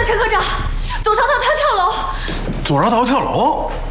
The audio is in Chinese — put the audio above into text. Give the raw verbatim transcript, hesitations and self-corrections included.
了，陈科长，左朝涛他跳楼。 左朝涛跳楼？